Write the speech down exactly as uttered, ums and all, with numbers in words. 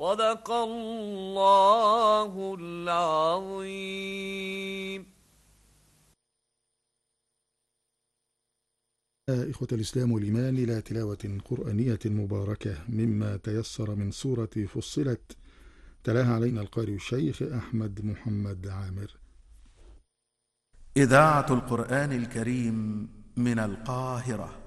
صدق الله العظيم. إخوة الإسلام والإيمان، إلى تلاوة قرآنية مباركة مما تيسر من سورة فصلت، تلاها علينا القارئ الشيخ أحمد محمد عامر. إذاعة القرآن الكريم من القاهرة.